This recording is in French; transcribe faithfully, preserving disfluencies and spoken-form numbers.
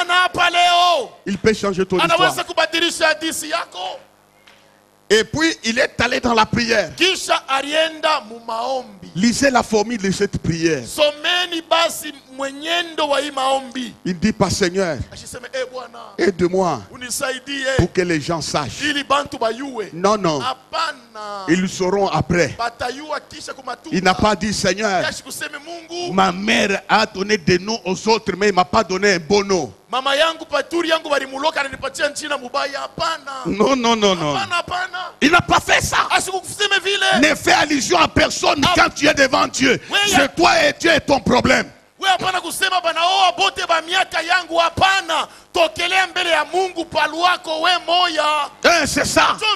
Il peut changer ton histoire. Et puis il est allé dans la prière. Lisez la formule de cette prière. Il dit pas Seigneur, aide-moi pour que les gens sachent. Non, non. Ils le sauront après. Il n'a pas dit Seigneur, ma mère a donné des noms aux autres, mais il ne m'a pas donné un bon nom. Non, non, non, non. Il n'a pas fait ça. Ne fais allusion à personne quand tu es devant Dieu. C'est toi et Dieu est ton problème. C'est ça.